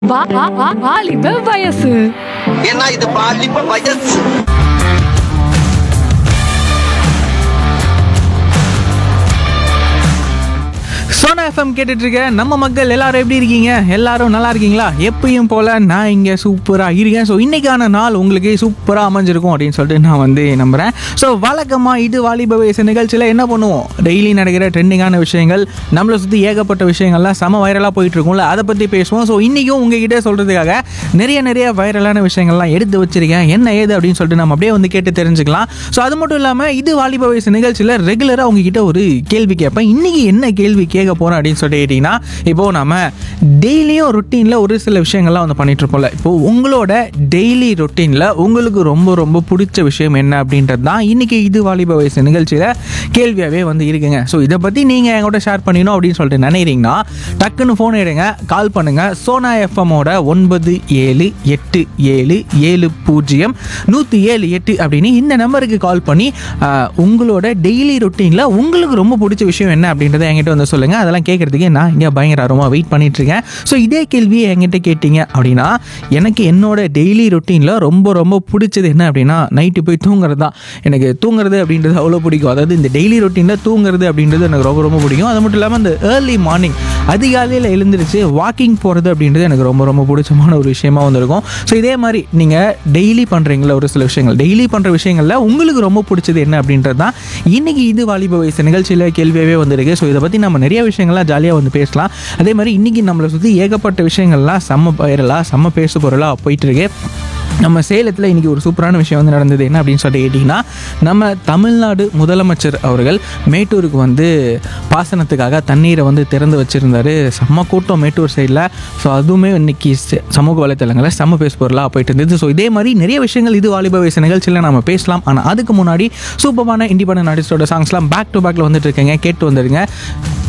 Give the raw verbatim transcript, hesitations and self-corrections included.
வா வா வா வாலிப வயசு. ஏன்னா இது பாலிப்ப வயசு. சோனா எஃப்எம் கேட்டுட்டு இருக்க நம்ம மக்கள் எல்லாரும் எப்படி இருக்கீங்க? எல்லாரும் நல்லா இருக்கீங்களா? எப்பயும் போல நான் இங்கே சூப்பராக இருக்கேன். ஸோ இன்னைக்கான நாள் உங்களுக்கு சூப்பராக அமைஞ்சிருக்கும் அப்படின்னு சொல்லிட்டு நான் வந்து நம்புகிறேன். ஸோ வழக்கமாக இது வாலிப வயசு நிகழ்ச்சியில் என்ன பண்ணுவோம், டெய்லி நடக்கிற ட்ரெண்டிங்கான விஷயங்கள், நம்மளை சுற்றி ஏகப்பட்ட விஷயங்கள்லாம் செம வைரலாக போயிட்டு இருக்கும்ல, அதை பற்றி பேசுவோம். ஸோ இன்றைக்கும் உங்ககிட்ட சொல்கிறதுக்காக நிறைய நிறைய வைரலான விஷயங்கள்லாம் எடுத்து வச்சிருக்கேன். என்ன ஏது அப்படின்னு சொல்லிட்டு நம்ம அப்படியே வந்து கேட்டு தெரிஞ்சுக்கலாம். ஸோ அது மட்டும் இல்லாமல் இது வாலிப வயசு நிகழ்ச்சியில் ரெகுலராக உங்ககிட்ட ஒரு கேள்வி கேட்பேன். இன்றைக்கி என்ன கேள்வி கேட்க போகிறோம் அப்படின்னு சொல்லிட்டு கேட்டிங்கன்னா, இப்போது நம்ம டெய்லியும் ரொட்டீனில் ஒரு சில விஷயங்கள்லாம் வந்து பண்ணிட்டு இருப்போம்ல. இப்போது உங்களோட டெய்லி ரொட்டீனில் உங்களுக்கு ரொம்ப ரொம்ப பிடிச்ச விஷயம் என்ன அப்படின்றது தான் இன்றைக்கி இது வாலிப வயசு நிகழ்ச்சியில் கேள்வியாகவே வந்து இருக்குங்க. ஸோ இதை பற்றி நீங்கள் என்கிட்ட ஷேர் பண்ணிக்கணும் அப்படின்னு சொல்லிட்டு நினைக்கிறீங்கன்னா டக்குன்னு ஃபோன் எடுங்க, கால் பண்ணுங்கள். சோனா எஃப்எம்மோட ஒன்பது ஏழு எட்டு ஏழு ஏழு பூஜ்ஜியம் நூற்றி ஏழு எட்டு அப்படின்னு இந்த நம்பருக்கு கால் பண்ணி ஆஹ், உங்களோட டெய்லி ரொட்டீனில் உங்களுக்கு ரொம்ப பிடிச்ச விஷயம் என்ன அப்படின்றத என்கிட்ட வந்து சொல்லுங்கள். அதெல்லாம் கேட்குறதுக்கு நான் இங்கே பயங்கர ஆர்வமாக வெயிட் பண்ணிகிட்ருக்கேன். ஸோ இதே கேள்வியை என்கிட்ட கேட்டிங்க அப்படின்னா, எனக்கு என்னோட டெய்லி ரொட்டீனில் ரொம்ப ரொம்ப பிடிச்சது என்ன அப்படின்னா, நைட்டு போய் தூங்குறது தான். எனக்கு தூங்குறது அப்படின்றது அவ்வளோ பிடிக்கும். அதாவது இந்த டெய்லி ரொட்டீனில் தூங்குறது அப்படின்றது எனக்கு ரொம்ப ரொம்ப பிடிக்கும். அது மட்டும் இல்லாமல் இந்த ஏர்லி மார்னிங் அதிகாலையில் எழுந்திரிச்சு வாக்கிங் போகிறது அப்படின்றது எனக்கு ரொம்ப ரொம்ப பிடிச்சமான ஒரு விஷயமா வந்திருக்கும். ஸோ இதே மாதிரி நீங்கள் டெய்லி பண்ணுறீங்களா ஒரு சில விஷயங்கள், டெய்லி பண்ணுற விஷயங்களில் உங்களுக்கு ரொம்ப பிடிச்சது என்ன அப்படின்றது தான் இன்றைக்கி இது வாலிப வயசு நிகழ்ச்சியில் கேள்வியாகவே வந்திருக்கு. ஸோ இதை பற்றி நம்ம நிறைய விஷயங்கள்லாம் ஜாலியாக வந்து பேசலாம். அதே மாதிரி இன்றைக்கி நம்மளை சுற்றி ஏகப்பட்ட விஷயங்கள்லாம் செம்ம வைரலாக செம்ம பேசு பொருளாக போயிட்டுருக்கு. நம்ம சேலத்தில் இன்றைக்கி ஒரு சூப்பரான விஷயம் வந்து நடந்தது. என்ன அப்படின்னு சொல்லிட்டு கேட்டிங்கன்னா, நம்ம தமிழ்நாடு முதலமைச்சர் அவர்கள் மேட்டூருக்கு வந்து பாசனத்துக்காக தண்ணீரை வந்து திறந்து வச்சுருந்தார். செம்ம கூட்டம் மேட்டூர் சைடில். ஸோ அதுவுமே இன்றைக்கி சமூக வலைத்தளங்களில் செம்ம பேசு பொருளாக போயிட்டு இருந்தது. ஸோ இதே மாதிரி நிறைய விஷயங்கள் இது வாலிப வயசு நிகழ்ச்சியில் நம்ம பேசலாம். ஆனால் அதுக்கு முன்னாடி சூப்பரான இண்டிபெண்டன்ட் ஆர்டிஸ்டோட சாங்ஸ்லாம் பேக் டு பேக்கில் வந்துட்டு இருக்கேங்க, கேட்டு வந்துடுங்க.